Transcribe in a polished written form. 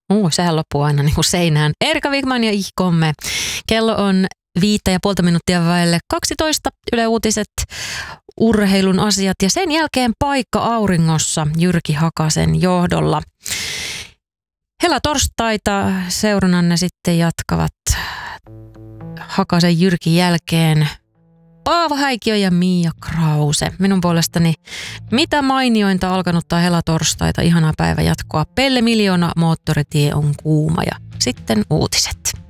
Sehän loppuu aina niin kuin seinään. Erika Wigman ja ihkomme. Kello on 5,5 minuuttia vaille 12. Yle Uutiset, urheilun asiat ja sen jälkeen paikka auringossa Jyrki Hakasen johdolla. Helatorstaita seurannanne sitten jatkavat Hakasen Jyrkin jälkeen Paavo Häikiö ja Mia Krause. Minun puolestani mitä mainiointa alkanutta helatorstaita, ihanaa päivänjatkoa. Pelle Miljoona, moottoritie on kuuma ja sitten uutiset.